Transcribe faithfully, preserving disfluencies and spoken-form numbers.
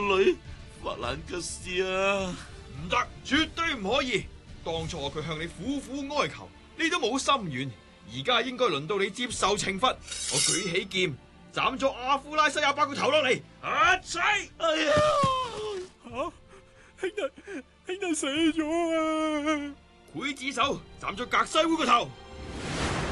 女法蘭吉斯啊！ 唔得，絕對唔可以！當初佢向你苦苦哀求，你都冇心軟，而家應該輪到你接受懲罰。我舉起劍，斬咗阿夫拉西亞伯個頭落嚟！啊切！ 哎呀！ 吓、啊，兄弟，兄弟死咗啊！ 劊子手斬咗格西烏個頭！